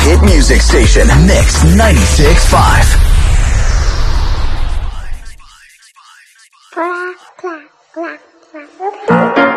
hit music station, Mix 96.5. Blah, blah, blah, blah.